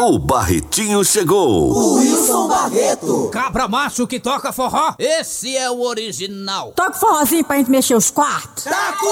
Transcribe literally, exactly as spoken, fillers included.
O Barretinho chegou. O Wilson Barreto. Cabra macho que toca forró. Esse é o original. Toca forrozinho pra gente mexer os quartos. Tá